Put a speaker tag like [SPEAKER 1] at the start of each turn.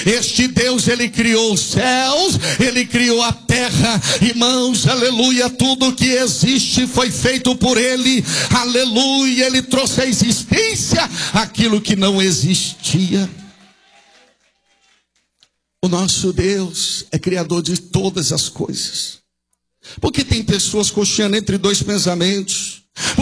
[SPEAKER 1] Este Deus, Ele criou os céus, Ele criou a terra, irmãos, aleluia, tudo que existe foi feito por Ele, aleluia, Ele trouxe à existência aquilo que não existia. O nosso Deus é criador de todas as coisas. Porque tem pessoas cocheando entre dois pensamentos.